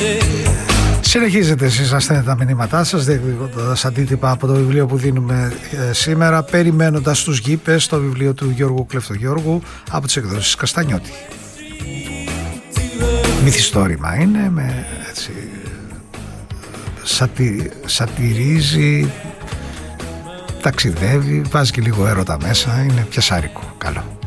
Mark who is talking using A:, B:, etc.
A: Συνεχίζετε εσείς να στέλνετε τα μηνύματά σας διεκδικώντας αντίτυπα από το βιβλίο που δίνουμε σήμερα, περιμένοντας τους γήπες, το βιβλίο του Γιώργου Κλεφτογιώργου από τις εκδόσεις Καστανιώτη. Μυθιστόρημα είναι, με έτσι, σατυρίζει, ταξιδεύει, βάζει και λίγο έρωτα μέσα, είναι πιασάρικο, καλό.